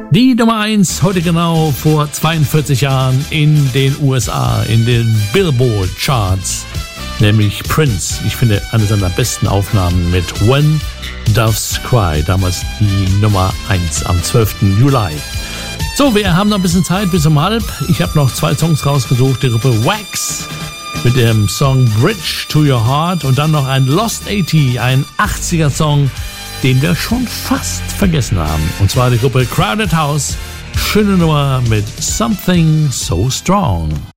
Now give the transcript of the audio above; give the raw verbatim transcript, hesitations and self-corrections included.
Die Nummer eins heute genau vor zweiundvierzig Jahren in den U S A, in den Billboard Charts, nämlich Prince. Ich finde, eine seiner besten Aufnahmen mit When Doves Cry, damals die Nummer eins am zwölften Juli. So, wir haben noch ein bisschen Zeit bis um halb. Ich habe noch zwei Songs rausgesucht, die Gruppe Wax mit dem Song Bridge to Your Heart und dann noch ein Lost achtzig, ein achtziger Song, den wir schon fast vergessen haben. Und zwar die Gruppe Crowded House. Schöne Nummer mit Something So Strong.